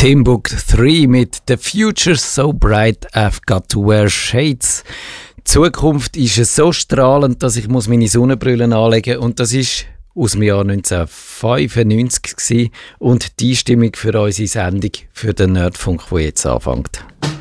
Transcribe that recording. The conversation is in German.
Timbuk 3 mit «The Future's so bright, I've got to wear shades». Die Zukunft ist so strahlend, dass ich meine Sonnenbrille anlegen muss. Und das ist aus dem Jahr 1995 gewesen und die Einstimmung für unsere Sendung für den Nerdfunk, die jetzt anfängt.